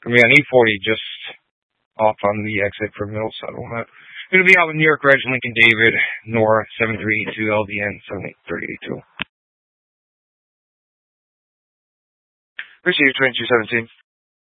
Gonna be on E40, just off on the exit for Middle Settlement. Gonna be out with New York Reg, Lincoln David, Nora 7382 LDN 783082. Receive 2217.